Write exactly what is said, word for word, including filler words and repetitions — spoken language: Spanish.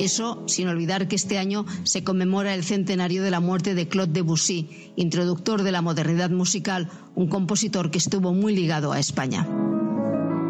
Eso sin olvidar que este año se conmemora el centenario de la muerte de Claude Debussy, introductor de la modernidad musical, un compositor que estuvo muy ligado a España.